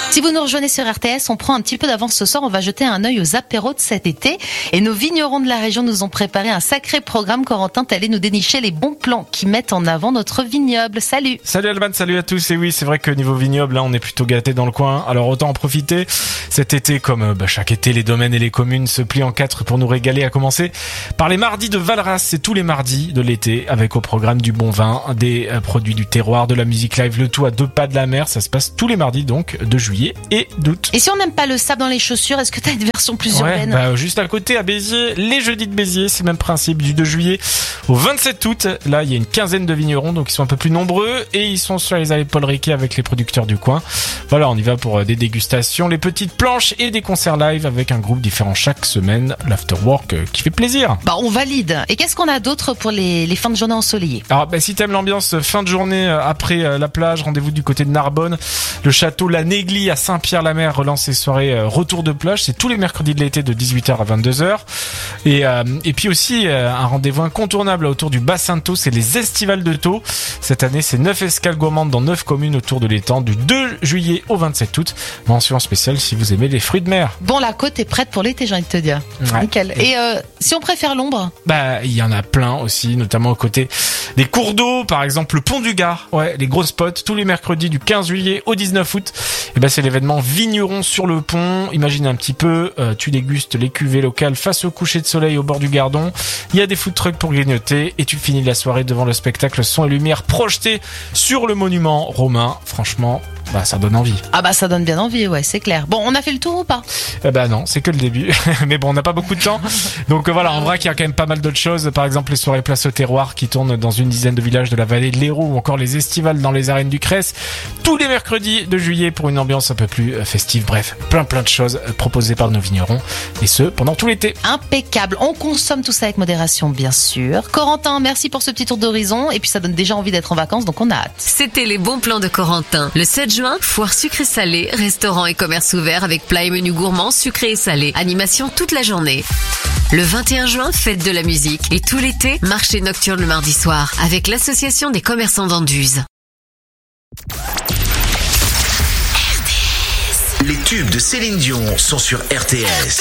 Si vous nous rejoignez sur RTS, on prend un petit peu d'avance ce soir, on va jeter un œil aux apéros de cet été. Et nos vignerons de la région nous ont préparé un sacré programme. Corentin, t'es allé nous dénicher les bons plans qui mettent en avant notre vignoble. Salut. Salut Alban, salut à tous. Et oui, c'est vrai que niveau vignoble, là, on est plutôt gâtés dans le coin. Alors autant en profiter. Cet été, comme chaque été, les domaines et les communes se plient en quatre pour nous régaler, à commencer par les mardis de Valras. C'est tous les mardis de l'été, avec au programme du bon vin, des produits du terroir, de la musique live, le tout à 2 pas de la mer. Ça se passe tous les mardis, donc, de juillet et d'août. Et si on n'aime pas le sable dans les chaussures, est-ce que t'as une version plus urbaine? Juste à côté, à Béziers, les jeudis de Béziers, c'est le même principe, du 2 juillet au 27 août. Là, il y a une quinzaine de vignerons, donc ils sont un peu plus nombreux, et ils sont sur les allées Paul Riquet avec les producteurs du coin. Voilà, on y va pour des dégustations, les petites planches et des concerts live avec un groupe différent chaque semaine. L'afterwork qui fait plaisir. On valide. Et qu'est-ce qu'on a d'autre pour les fins de journée ensoleillées? Alors, si t'aimes l'ambiance fin de journée après la plage, rendez-vous du côté de Narbonne. Le château La Néglie à Saint-Pierre-la-Mer relance ses soirées retour de plage. C'est tous les mercredis de l'été de 18h à 22h. Et puis aussi, un rendez-vous incontournable autour du bassin de Thau, c'est les Estivales de Thau. Cette année, c'est 9 escales gourmandes dans 9 communes autour de l'étang du 2 juillet au 27 août. Mention spéciale si vous aimez les fruits de mer. Bon, la côte est prête pour l'été, j'ai envie de te dire. Ouais. Nickel. Et si on préfère l'ombre? Il y en a plein aussi, notamment aux côtés des cours d'eau, par exemple le pont du Gard. Ouais, les gros spots, tous les mercredis du 15 juillet au 19 août. Et c'est l'événement Vigneron sur le pont. Imaginez un petit peu, tu dégustes les cuvées locales face au coucher de soleil au bord du Gardon. Il y a des food trucks pour grignoter et tu finis la soirée devant le spectacle son et lumière projeté sur le monument romain. Franchement, ça donne envie. Ça donne bien envie, ouais, c'est clair. Bon, on a fait le tour ou pas? Non, c'est que le début. Mais bon, on n'a pas beaucoup de temps. Donc voilà, en vrai qu'il y a quand même pas mal d'autres choses. Par exemple, les soirées place au terroir qui tournent dans une dizaine de villages de la vallée de l'Hérault, ou encore les estivales dans les arènes du Cress. Tous les mercredis de juillet pour une ambiance un peu plus festive. Bref, plein de choses proposées par nos vignerons. Et ce, pendant tout l'été. Impeccable. On consomme tout ça avec modération, bien sûr. Corentin, merci pour ce petit tour d'horizon. Et puis ça donne déjà envie d'être en vacances, donc on a hâte. C'était les bons plans de Corentin. Le 7 juin, foire sucré-salé, restaurant et commerce ouvert avec plats et menus gourmands sucrés et salés. Animation toute la journée. Le 21 juin, fête de la musique. Et tout l'été, marché nocturne le mardi soir avec l'association des commerçants d'Anduze. Les tubes de Céline Dion sont sur RTS.